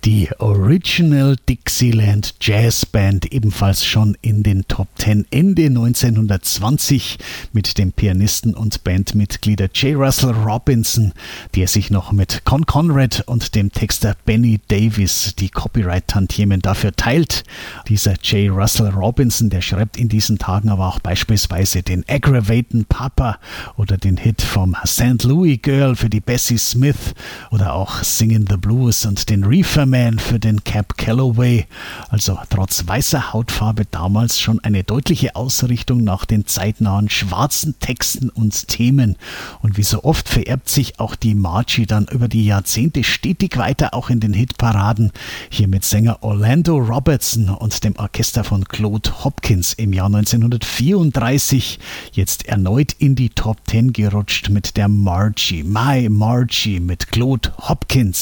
Die Original Dixieland Jazz Band, ebenfalls schon in den Top 10 Ende 1920 mit dem Pianisten und Bandmitglieder J. Russell Robinson, der sich noch mit Con Conrad und dem Texter Benny Davis die Copyright-Tantiemen dafür teilt. Dieser J. Russell Robinson, der schreibt in diesen Tagen aber auch beispielsweise den Aggravatin' Papa oder den Hit vom St. Louis Girl für die Bessie Smith oder auch Singin' the Blues und den Reefer Man für den Cab Calloway. Also trotz weißer Hautfarbe damals schon eine deutliche Ausrichtung nach den zeitnahen schwarzen Texten und Themen. Und wie so oft vererbt sich auch die Margie dann über die Jahrzehnte stetig weiter, auch in den Hitparaden. Hier mit Sänger Orlando Robertson und dem Orchester von Claude Hopkins im Jahr 1934 jetzt erneut in die Top 10 gerutscht mit der Margie, My Margie mit Claude Hopkins.